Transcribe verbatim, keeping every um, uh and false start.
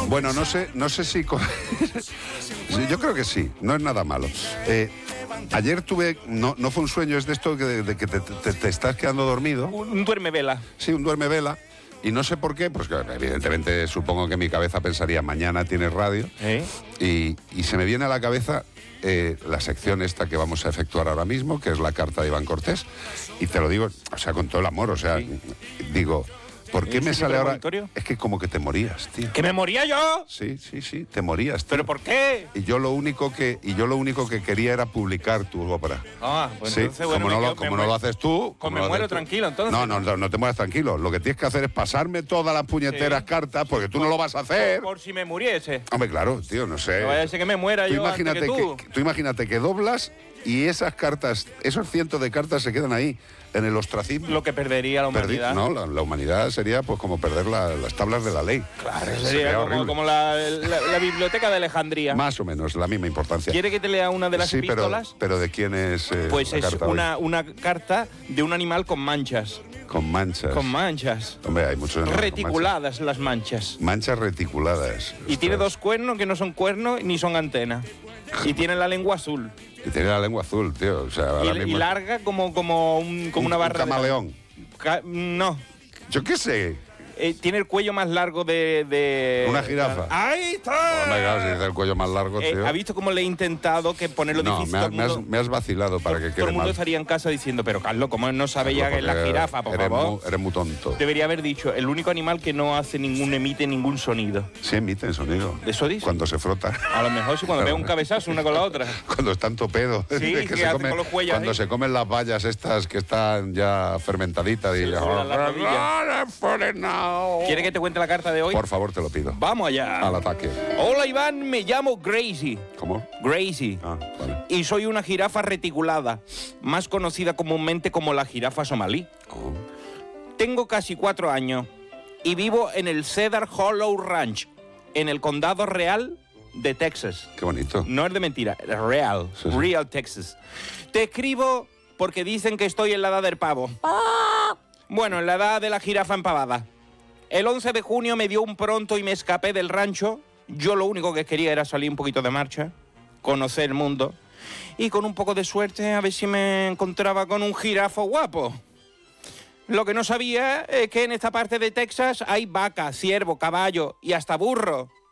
Bueno, no sé, no sé si... co- Sí, yo creo que sí, no es nada malo. Eh, ayer tuve, no, no fue un sueño, es de esto que, de, de que te, te- te estás quedando dormido. Un duerme vela. Sí, un duerme vela. Y no sé por qué, pues que evidentemente supongo que mi cabeza pensaría, mañana tienes radio. ¿Eh? Y, y se me viene a la cabeza eh, la sección esta que vamos a efectuar ahora mismo, que es la carta de Iván Cortés. Y te lo digo, o sea, con todo el amor, o sea, Sí. digo, ¿por qué ¿Es me un sale ahora? premonitorio? Es que como que te morías, tío. ¿Que me moría yo? Sí, sí, sí, te morías, tío. ¿Pero por qué? Y yo lo único que, y yo lo único que quería era publicar tu ópera. Ah, pues Sí, entonces, bueno, como, no me lo, quedo- como me no lo muero. haces tú... Pues como me no lo muero haces tú. tranquilo, entonces. No, no, no, no te mueras tranquilo. Lo que tienes que hacer es pasarme todas las puñeteras Sí. cartas, porque tú no lo vas a hacer. Por, por si me muriese. Hombre, claro, tío, no sé. No vaya a ser que me muera Tú yo antes imagínate que tú. que, tú imagínate que doblas y esas cartas, esos cientos de cartas se quedan ahí, en el ostracismo. Lo que perdería la Perdi- humanidad. no, la, la humanidad sería pues como perder la- las tablas de la ley. Claro, Sería sería como, horrible. como la, la- la biblioteca de Alejandría. Más o menos, la misma importancia. ¿Quiere que te lea una de las sí, pero, epístolas? pero ¿de quién es eh, Pues la es carta hoy? una, una carta de un animal con manchas. Con manchas. Con manchas. Hombre, hay muchos animales con Reticuladas las manchas. Manchas, Manchas reticuladas. Y tiene Ostras. dos cuernos que no son cuernos ni son antenas. Y tiene la lengua azul. Y tiene la lengua azul, tío. O sea, Y, ahora y mismo... larga como, como, un- como un- una un barra de camaleón. Ca- no. Yo qué sé. Eh, tiene el cuello más largo de... de- Una jirafa. ¡Ahí está! Hombre, claro, si es el cuello más largo, Eh, tío. ¿Ha visto cómo le he intentado que ponerlo No, difícil? me, todo ha- el me has, mundo- me has vacilado para que todo quede el mundo mal. estaría en casa diciendo, pero Carlos, ¿cómo no sabe ya que es la Porque jirafa, por eres favor? Muy, eres muy tonto. Debería haber dicho, el único animal que no hace ningún, emite ningún sonido. Sí emiten sonido. ¿Eso dice? Cuando se frota. A lo mejor sí, cuando vea un cabezazo una con la otra. Cuando están topedo. Sí, De que se hace come- con los cuellos cuando ahí. se comen las vallas estas que están ya fermentaditas. Y, le sudan las ¿Quiere que te cuente la carta de hoy? Por favor, te lo pido. Vamos allá. Al ataque. Hola Iván, me llamo Gracie. ¿Cómo? Gracie. Ah, vale. Y soy una jirafa reticulada, más conocida comúnmente como la jirafa somalí. Oh. Tengo casi cuatro años y vivo en el Cedar Hollow Ranch, en el condado real de Texas. Qué bonito. No es de mentira, es real, Sí, sí. real Texas. Te escribo porque dicen que estoy en la edad del pavo. Bueno, en la edad de la jirafa empavada. El once de junio me dio un pronto y me escapé del rancho. Yo lo único que quería era salir un poquito de marcha, conocer el mundo y con un poco de suerte a ver si me encontraba con un jirafo guapo. Lo que no sabía es que en esta parte de Texas hay vaca, ciervo, caballo y hasta burro.